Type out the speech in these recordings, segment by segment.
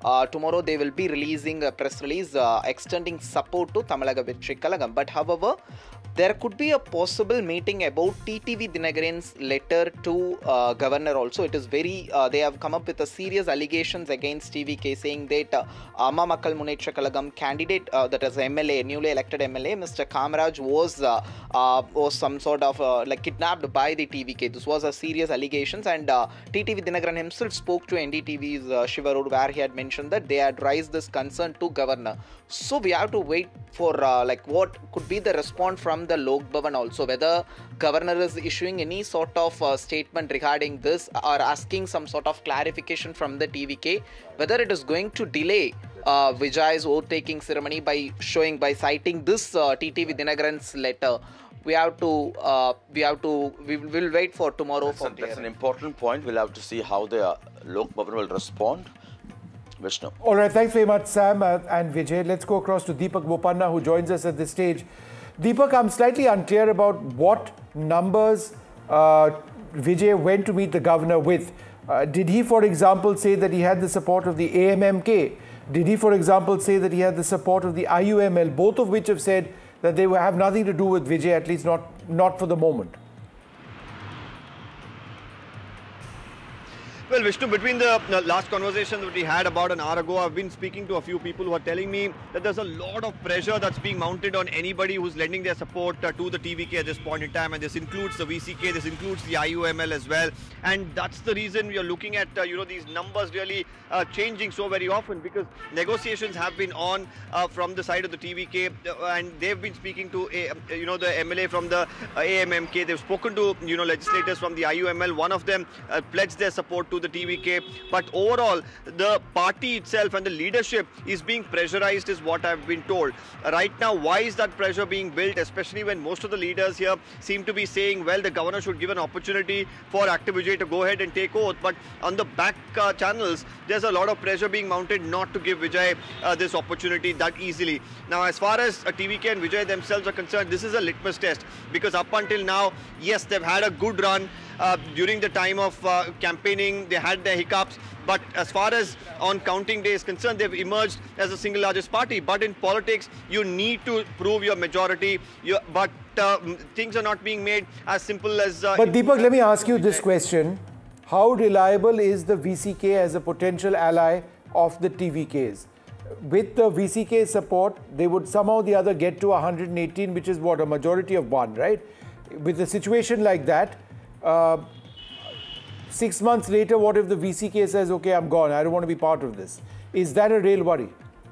tomorrow they will be releasing a press release extending support to Tamalaga Vetri Kalagam. But however, there could be a possible meeting about TTV Dinagaran's letter to governor also. It is very, they have come up with a serious allegations against TVK, saying that Amma Makkal Munnetra Kalagam candidate, that is MLA, newly elected MLA, Mr. Kamaraj was some sort of like kidnapped by the TVK. This was a serious allegations, and TTV Dinagaran himself spoke to NDTV's Shiva Road, where he had mentioned that they had raised this concern to governor. So we have to wait for like what could be the response from the Lok Bhavan also, whether governor is issuing any sort of statement regarding this or asking some sort of clarification from the TVK, whether it is going to delay Vijay's vote-taking ceremony by citing this TTV Dinagaran's letter. We will wait for tomorrow. That's an important point. We'll have to see how the Lok Bhavan will respond. Vishnu. All right, thanks very much, Sam and Vijay. Let's go across to Deepak Bopanna, who joins us at this stage. Deepak, I'm slightly unclear about what numbers Vijay went to meet the governor with. Did he, for example, say that he had the support of the AMMK? Did he, for example, say that he had the support of the IUML, both of which have said that they have nothing to do with Vijay, at least not for the moment? Well, Vishnu, between the last conversation that we had about an hour ago, I've been speaking to a few people who are telling me that there's a lot of pressure that's being mounted on anybody who's lending their support to the TVK at this point in time. And this includes the VCK, this includes the IUML as well. And that's the reason we are looking at, these numbers really changing so very often, because negotiations have been on from the side of the TVK, and they've been speaking to, the MLA from the AMMK. They've spoken to, legislators from the IUML. One of them pledged their support to the TVK, but overall the party itself and the leadership is being pressurized, is what I've been told. Right now, why is that pressure being built, especially when most of the leaders here seem to be saying, well, the governor should give an opportunity for Active Vijay to go ahead and take oath, but on the back channels there's a lot of pressure being mounted not to give Vijay this opportunity that easily. Now, as far as TVK and Vijay themselves are concerned, this is a litmus test, because up until now, yes, they've had a good run. During the time of campaigning, they had their hiccups, but as far as on counting day is concerned, they've emerged as the single largest party. But in politics, you need to prove your majority, but things are not being made as simple as... but Deepak, let me ask you this question. How reliable is the VCK as a potential ally of the TVKs? With the VCK support, they would somehow or the other get to 118, which is what, a majority of one, right? With a situation like that, 6 months later, what if the VCK says, okay, I'm gone, I don't want to be part of this? Is that a real worry?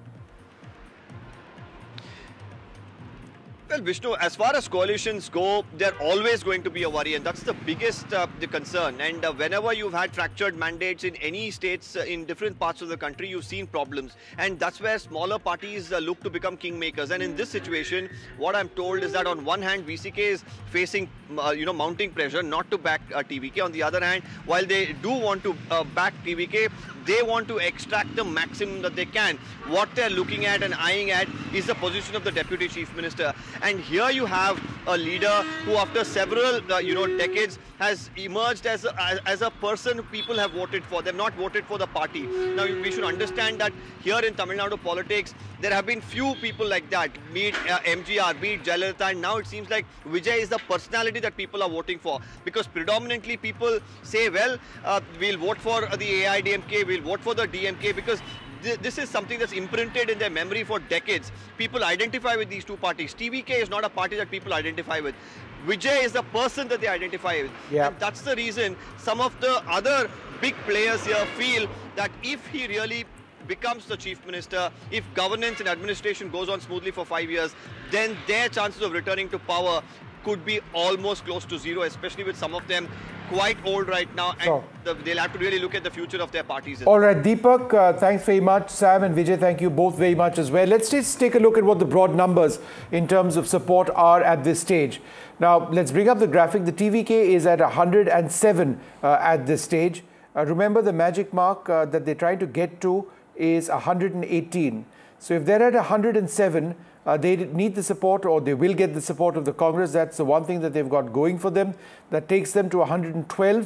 Well, Vishnu, as far as coalitions go, they're always going to be a worry, and that's the biggest the concern. And whenever you've had fractured mandates in any states in different parts of the country, you've seen problems. And that's where smaller parties look to become kingmakers. And in this situation, what I'm told is that on one hand, VCK is facing, mounting pressure not to back TVK. On the other hand, while they do want to back TVK, they want to extract the maximum that they can. What they're looking at and eyeing at is the position of the Deputy Chief Minister. And here you have a leader who, after several, decades, has emerged as a person people have voted for. They've not voted for the party. Now, we should understand that here in Tamil Nadu politics, there have been few people like that, be it MGR, be it Jayalalitha, and now it seems like Vijay is the personality that people are voting for. Because predominantly people say, well, we'll vote for the AIDMK, we'll vote for the DMK, because this is something that's imprinted in their memory for decades. People identify with these two parties. TVK is not a party that people identify with. Vijay is the person that they identify with. Yeah. And that's the reason some of the other big players here feel that if he really becomes the chief minister, if governance and administration goes on smoothly for 5 years, then their chances of returning to power could be almost close to zero, especially with some of them quite old right now, and sure, they'll have to really look at the future of their parties. All right, Deepak, thanks very much. Sam and Vijay, thank you both very much as well. Let's just take a look at what the broad numbers in terms of support are at this stage. Now, let's bring up the graphic. The TVK is at 107 at this stage. Remember, the magic mark that they're trying to get to is 118. So if they're at 107, they need the support, or they will get the support of the Congress. That's the one thing that they've got going for them. That takes them to 112.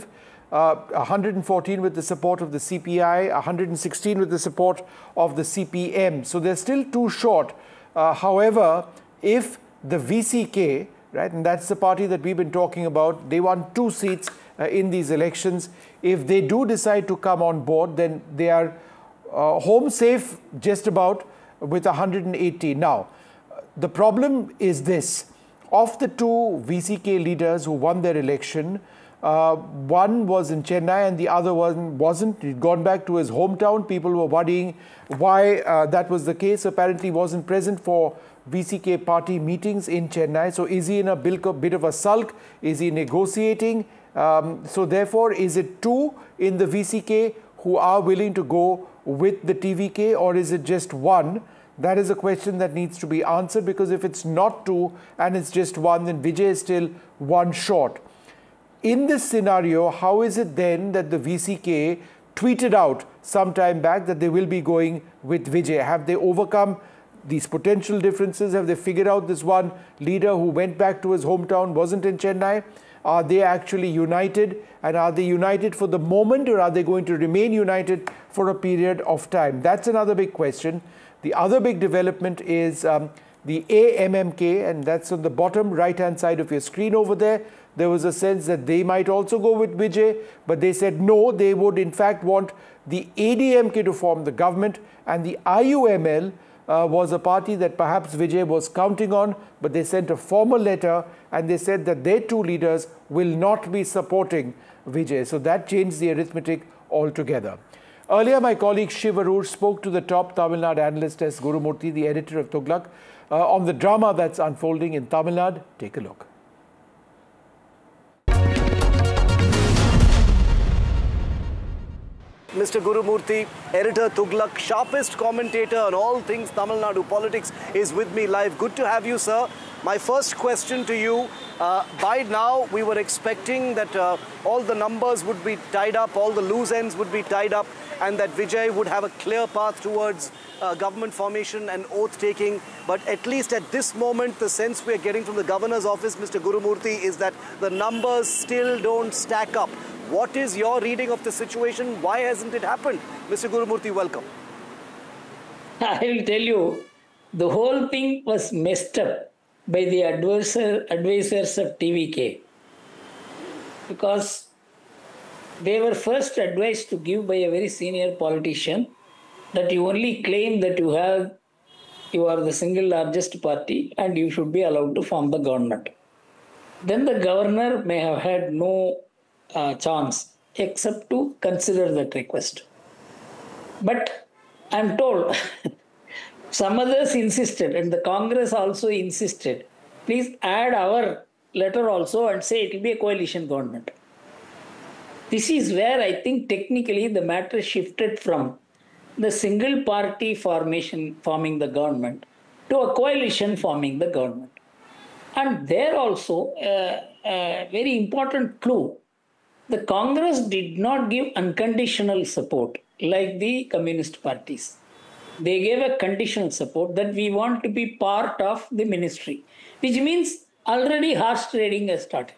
114 with the support of the CPI, 116 with the support of the CPM. So they're still too short. However, if the VCK, right, and that's the party that we've been talking about, they won 2 seats in these elections. If they do decide to come on board, then they are home safe just about with 180. Now, the problem is this. Of the 2 VCK leaders who won their election, one was in Chennai and the other one wasn't. He'd gone back to his hometown. People were worrying why that was the case. Apparently, he wasn't present for VCK party meetings in Chennai. So is he in a bit of a sulk? Is he negotiating? So therefore, is it 2 in the VCK who are willing to go with the TVK, or is it just 1? That is a question that needs to be answered, because if it's not 2 and it's just 1, then Vijay is still 1 short. In this scenario, how is it then that the VCK tweeted out some time back that they will be going with Vijay? Have they overcome these potential differences? Have they figured out this one leader who went back to his hometown, wasn't in Chennai? Are they actually united? And are they united for the moment, or are they going to remain united for a period of time? That's another big question. The other big development is the AMMK, and that's on the bottom right-hand side of your screen over there. There was a sense that they might also go with Vijay, but they said no, they would in fact want the ADMK to form the government, and the IUML was a party that perhaps Vijay was counting on, but they sent a formal letter and they said that their 2 leaders will not be supporting Vijay. So that changed the arithmetic altogether. Earlier, my colleague Shiv Aroor spoke to the top Tamil Nadu analyst S. Gurumurthy, the editor of Tughlaq, on the drama that's unfolding in Tamil Nadu. Take a look. Mr. Gurumurthy, editor Tughlaq, sharpest commentator on all things Tamil Nadu politics, is with me live. Good to have you, sir. My first question to you, by now we were expecting that all the numbers would be tied up, all the loose ends would be tied up, and that Vijay would have a clear path towards government formation and oath-taking. But at least at this moment, the sense we are getting from the governor's office, Mr. Gurumurthy, is that the numbers still don't stack up. What is your reading of the situation? Why hasn't it happened? Mr. Gurumurthy, welcome. I will tell you, the whole thing was messed up by the advisors of TVK, because they were first advised to give by a very senior politician that you only claim that you are the single largest party and you should be allowed to form the government. Then the governor may have had no chance except to consider that request. But I'm told some others insisted, and the Congress also insisted, please add our letter also and say it will be a coalition government. This is where I think technically the matter shifted from the single party forming the government to a coalition forming the government. And there also a very important clue. The Congress did not give unconditional support like the communist parties. They gave a conditional support that we want to be part of the ministry, which means already horse trading has started.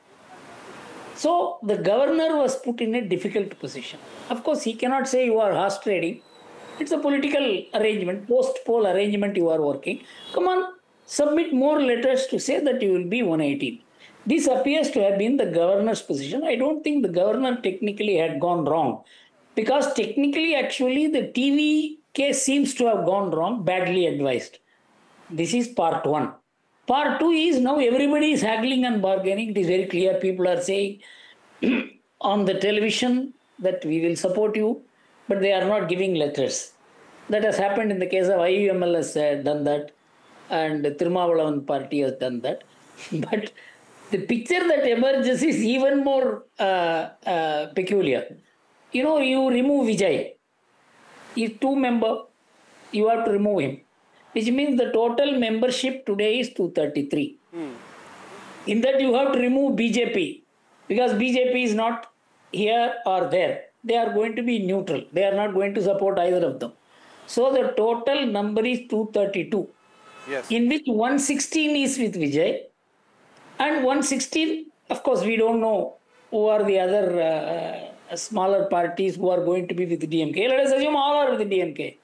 So the governor was put in a difficult position. Of course, he cannot say you are horse trading. It's a political arrangement, post-poll arrangement you are working. Come on, submit more letters to say that you will be 118. This appears to have been the governor's position. I don't think the governor technically had gone wrong, because technically, actually, the TV case seems to have gone wrong, badly advised. This is part 1. Part 2 is now everybody is haggling and bargaining. It is very clear. People are saying on the television that we will support you, but they are not giving letters. That has happened in the case of IUML has done that, and Tirumavalavan party has done that. But the picture that emerges is even more peculiar. You know, you remove Vijay. He's 2-member, you have to remove him, which means the total membership today is 233. In that you have to remove BJP, because BJP is not here or there. They are going to be neutral. They are not going to support either of them. So the total number is 232, yes, in which 116 is with Vijay. And 116, of course, we don't know who are the other smaller parties who are going to be with DMK. Let us assume all are with DMK.